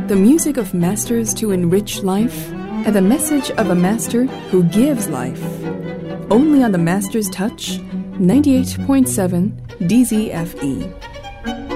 The music of masters to enrich life, and the message of a master who gives life. Only on the Master's Touch, 98.7 DZFE.